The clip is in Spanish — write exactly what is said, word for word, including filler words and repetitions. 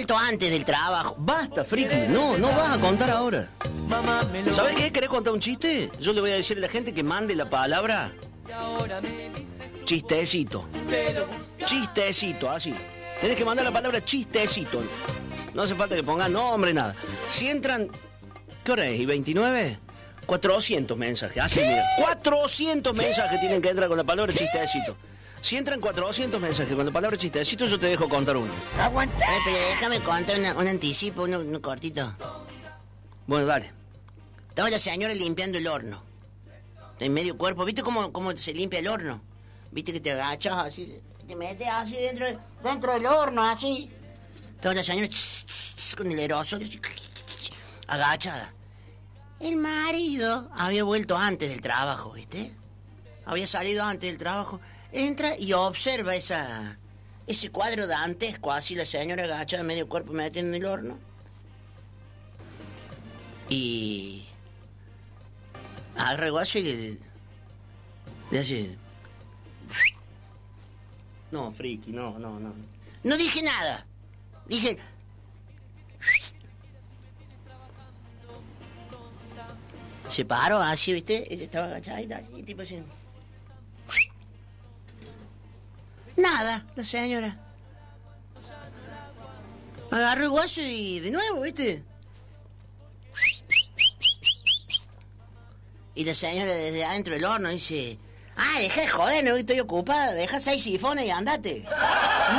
vuelto antes del trabajo. Basta, friki, no, no vas a contar ahora. ¿Sabes qué? ¿Querés contar un chiste? Yo le voy a decir a la gente que mande la palabra chistecito. Chistecito, así. Tenés que mandar la palabra chistecito. No hace falta que pongan nombre, nada. Si entran... ¿Qué hora es? ¿Y veintinueve? cuatrocientos mensajes. Así, mira. cuatrocientos mensajes tienen que entrar con la palabra chistecito. Si entran cuatrocientos mensajes con la palabra chistecito, yo te dejo contar uno. Aguanta. Eh, pero déjame contar una, un anticipo, uno, uno cortito. Bueno, dale. Estaba la señora limpiando el horno. En medio cuerpo. ¿Viste cómo, cómo se limpia el horno? ¿Viste que te agachas así? Te metes así dentro, dentro del horno, así. Estaba la señora ch, ch, ch, con el aerosol, agachada. El marido había vuelto antes del trabajo, ¿viste? Había salido antes del trabajo. Entra y observa esa, ese cuadro dantesco, así la señora agachada, medio cuerpo metiendo en el horno. Y... agarra el guaso y le... le hace... No, friki, no, no, no. No dije nada. Dije... Se paró así, ¿viste? Ella estaba agachadita y el tipo así... Nada, la señora. Agarró el guaso y de nuevo, ¿viste? Y la señora desde adentro del horno dice... Ah, deja de joder, no estoy ocupada. Deja seis sifones y andate.